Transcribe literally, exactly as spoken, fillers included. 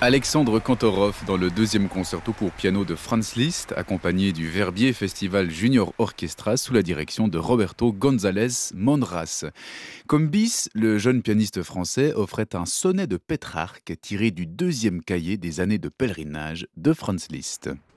Alexandre Kantorov dans le deuxième concerto pour piano de Franz Liszt, accompagné du Verbier Festival Junior Orchestra sous la direction de Roberto González Monraz. Comme bis, le jeune pianiste français offrait un sonnet de Pétrarque tiré du deuxième cahier des années de pèlerinage de Franz Liszt.